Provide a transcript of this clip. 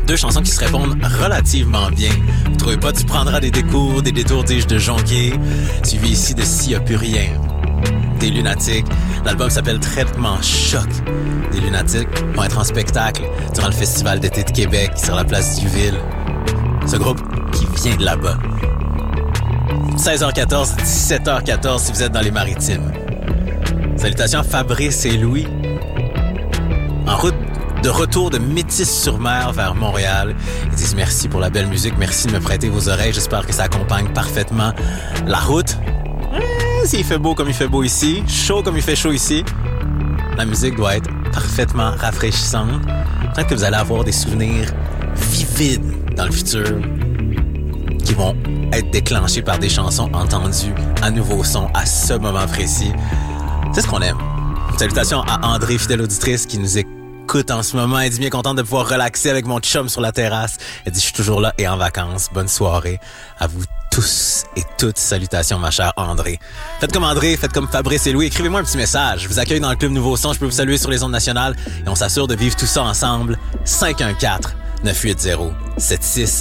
Deux chansons qui se répondent relativement bien. Vous trouvez pas? Tu prendras des détours, dis-je, de Jonquier. Suivi ici de S'il y a plus rien. Des Lunatiques. L'album s'appelle Traitement Choc. Des Lunatiques vont être en spectacle durant le Festival d'été de Québec sur la place Duville. Ce groupe qui vient de là-bas. 16h14, 17h14 si vous êtes dans les Maritimes. Salutations à Fabrice et Louis. En route de retour de Métis-sur-Mer vers Montréal. Ils disent merci pour la belle musique, merci de me prêter vos oreilles. J'espère que ça accompagne parfaitement la route. S'il fait beau comme il fait beau ici, chaud comme il fait chaud ici, la musique doit être parfaitement rafraîchissante. Peut-être que vous allez avoir des souvenirs vivides dans le futur qui vont être déclenchés par des chansons entendues à nouveau son à ce moment précis. C'est ce qu'on aime. Salutations à André, fidèle auditrice, qui nous écoute en ce moment. Elle dit bien contente de pouvoir relaxer avec mon chum sur la terrasse. Elle dit je suis toujours là et en vacances. Bonne soirée à vous tous et toutes. Salutations ma chère André. Faites comme André, faites comme Fabrice et Louis. Écrivez-moi un petit message. Je vous accueille dans le Club Nouveau Son. Je peux vous saluer sur les ondes nationales et on s'assure de vivre tout ça ensemble. 514-980-76